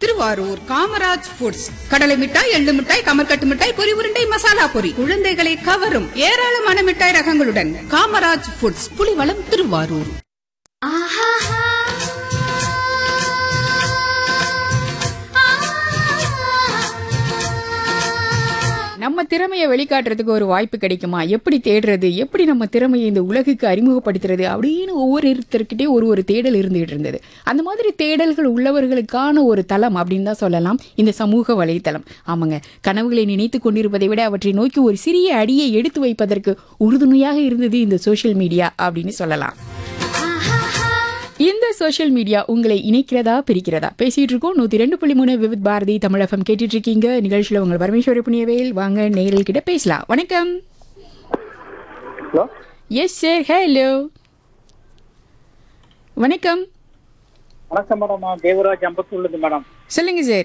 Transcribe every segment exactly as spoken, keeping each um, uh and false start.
Thiruvarur Kamaraj foods கடலை மிட்டாய், எள்ளு மிட்டாய், கமர்கட்டு மிட்டாய், பொரி உருண்டை, மசாலா பொரி, குழந்தைகளை கவரும் ஏராளமான மிட்டாய் ரகங்களுடன் காமராஜ் ஃபுட்ஸ், புலிவளம், திருவாரூர். நம்ம திறமையை வெளிக்காட்டுறதுக்கு ஒரு வாய்ப்பு கிடைக்குமா, எப்படி தேடுறது, எப்படி நம்ம திறமையை இந்த உலகுக்கு அறிமுகப்படுத்துறது அப்படின்னு ஒவ்வொருத்தர்கிட்டே ஒரு ஒரு தேடல் இருந்துகிட்டு இருந்தது. அந்த மாதிரி தேடல்கள் உள்ளவர்களுக்கான ஒரு தளம் அப்படின்னு தான் சொல்லலாம் இந்த சமூக வலைத்தளம். ஆமாங்க, கனவுகளை நினைத்து கொண்டிருப்பதை விட அவற்றை நோக்கி ஒரு சிறிய அடியை எடுத்து வைப்பதற்கு உறுதுணையாக இருந்தது இந்த சோஷியல் மீடியா அப்படின்னு சொல்லலாம். இந்த சோஷியல் மீடியா உங்களை இணைக்கிறதா பிரிக்கிறதா பேசிட்டு இருக்கோம். நூத்தி ரெண்டு புள்ளி மூணு விவித் பாரதி தமிழ் எஃப்எம் கேட்டுட்டு இருக்கீங்க. நிகழ்ச்சியில உங்கள் பரமேஸ்வரி புண்ணியவேல். வாங்க நேரில் கிட்ட பேசலாம். வணக்கம். ஹலோ. Yes sir. ஹலோ, வணக்கம். வணக்கம் மேடம், நான் தேவராஜ் அம்பத்தூர்லேருந்து மேடம். சொல்லுங்க சார்.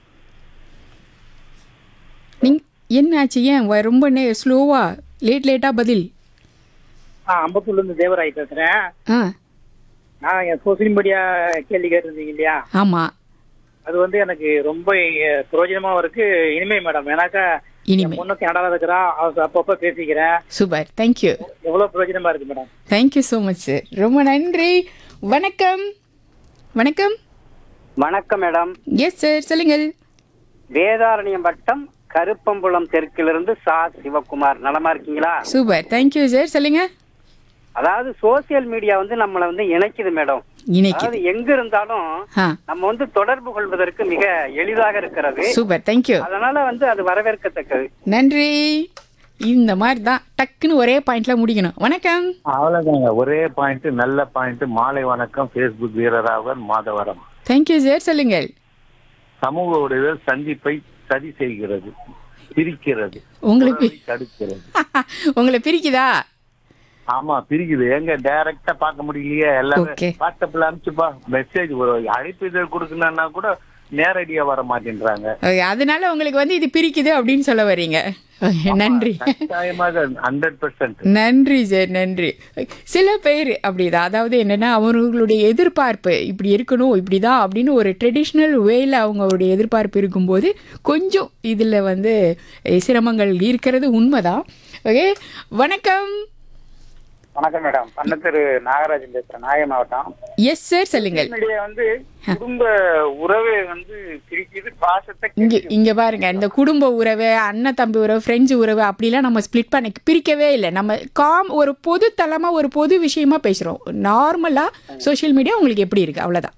நீங்க என்ன ஆச்சு, ஏன் வ- ரொம்ப நே ஸ்லோவா லேட் லேட்டா பதில்? ஆ அம்பத்தூர்லேருந்து தேவராஜ் பேசுகிறேன். ஆ நான் என் சோசியல் மீடியா கேள்வி கேட்டிருந்தீங்க இல்லையா, ஆமா, அது வந்து எனக்கு ரொம்ப அஹ், பிரயோஜனமா இருக்கு. இனிமே மேடம், ஏன்னாக்கா இனிமே பொண்ணு கனடாவில் இருக்கிறா, அவ அப்பப்போ பேசிக்கிறேன். சூப்பர். தேங்க்யூ எவ்வளோ பிரயோஜனமா இருக்கு madam. Thank you so much sir, ரொம்ப நன்றி. வணக்கம். வணக்கம். வணக்கம் மேடம். எஸ் சார், சொல்லுங்கள். வேதாரண்யம் வட்டம் கருப்பம்புலம் தெற்கிலிருந்து சா சிவகுமார். நலமா இருக்கீங்களா? சூப்பர், தேங்க்யூ சார், சொல்லுங்க. அதாவது சோசியல் மீடியா வந்து நம்மளை வந்து இணைக்குது மேடம். இன்னைக்கு அதாவது எங்க இருந்தாலும் ஆ நம்ம வந்து தொடர்பு கொள்வதற்கு மிக எளிதாக இருக்கிறது. சூப்பர், தேங்க்யூ, அதனால வந்து அது வரவேற்கத்தக்கது. நன்றி. இந்த மாதிரி தான் டக்குன்னு ஒரே பாயிண்ட்ல முடிக்கணும். வணக்கம். அவ்வளவுதாங்க, ஒரே பாயிண்ட், நல்ல பாயிண்ட். மாலை வணக்கம். Facebook Veeraraghavan Madhavaram. Thank you sir, சொல்லுங்கள். சமூக உடைகள் சந்திப்பை சரி செய்கிறது, பிரிக்கிறது, உங்களுக்கு உறவை தடுக்கிறது. உங்களை பிரிக்குதா? ஆமா, பிரிக்குது. எங்க டைரக்டா பார்க்க முடியலையே, எல்லாமே Okay. வாட்ஸ்அப்ல அனுப்பிச்சுப்பா. மெசேஜ் ஒரு அழைப்பு இதழ் கொடுக்கணும்னா கூட நேரடியா வர மாட்டேன்றாங்க. Okay, அதனால உங்களுக்கு வந்து இது பிரிக்குது அப்படின்னு சொல்ல வர்றீங்க. Okay, நன்றி. கட்டாயமாக ஹண்ட்ரட் பெர்சென்ட் நன்றி சார், நன்றி. சில பேர் அப்படிதான், அதாவது என்னன்னா அவர்களுடைய எதிர்பார்ப்பு இப்படி இருக்கணும், இப்படிதான் அப்படின்னு ஒரு ட்ரெடிஷ்னல் வேல அவங்களுடைய எதிர்பார்ப்பு இருக்கும்போது கொஞ்சம் இதுல வந்து அஹ், சிரமங்கள் இருக்கிறது உண்மைதான். ஓகே, வணக்கம். வணக்கம் மேடம், பன்னத்தூர் நாகராஜன் பேசுறேன், நாகை மாவட்டம். எஸ் சார், சொல்லுங்கள். மீடியா வந்து குடும்ப உறவை வந்து பிரிக்குது, பாசத்தை இங்க இங்க பாருங்க, இந்த குடும்ப உறவு, அண்ணன் தம்பி உறவு, ஃப்ரெண்ட்ஸ் உறவு அப்படிலாம் நம்ம ஸ்ப்ளிட் பண்ண பிரிக்கவே இல்லை. நம்ம காம் ஒரு பொது தளமா ஒரு பொது விஷயமா பேசுறோம். நார்மலா சோஷியல் மீடியா உங்களுக்கு எப்படி இருக்கு, அவ்வளவுதான்.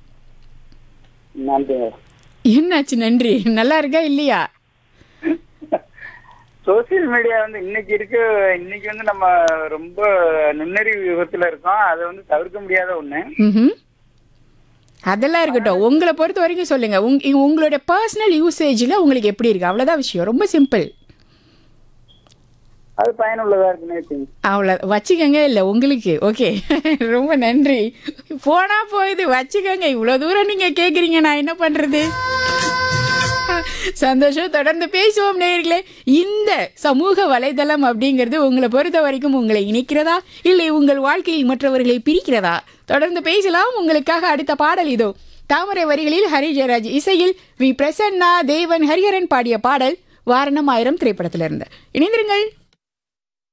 நன்றி. என்னாச்சு, நன்றி. நல்லா இருக்கா இல்லையா? சோசியல் மீடியா வந்து இன்னைக்கு இருக்கு, இன்னைக்கு வந்து நம்ம ரொம்ப நுண்ணறிவு யுகத்துல இருக்கோம். அதை வந்து தவிர்க்க முடியாத ஒண்ணு. ம்ஹும். அதெல்லாம் இருக்கட்டும், உங்களை பொறுத்த வரைக்கும் சொல்லுங்க. உங்க உங்களுடைய பர்சனல் யூசேஜ்ல உங்களுக்கு எப்படி இருக்கு, அவ்வளவுதான் விஷயம். ரொம்ப சிம்பிள். அது பயனுள்ளதா இருக்குன்னு அவ்வளோ வச்சுக்கோங்க. இல்லை உங்களுக்கு ஓகே. ரொம்ப நன்றி. போனா போகுது, வச்சுக்கோங்க. இவ்வளோ தூரம் நீங்க கேட்குறீங்க, நான் என்ன பண்றது. சந்தோஷம். தொடர்ந்து பேசுவோம் நேயர்களே. இந்த சமூக வலைதளம் அப்படிங்கிறது உங்களை பொறுத்த வரைக்கும் உங்களை இணைக்கிறதா, இல்லை உங்கள் வாழ்க்கையில் மற்றவர்களை பிரிக்கிறதா? தொடர்ந்து பேசலாம். உங்களுக்காக அடுத்த பாடல் இதோ. தாமரை வரிகளில் ஹரி ஜெயராஜ் இசையில் வி பிரசன்னா தேவன் ஹரிஹரன் பாடிய பாடல் வாரணம் ஆயிரம் திரைப்படத்திலிருந்து. இணைந்திருங்கள்.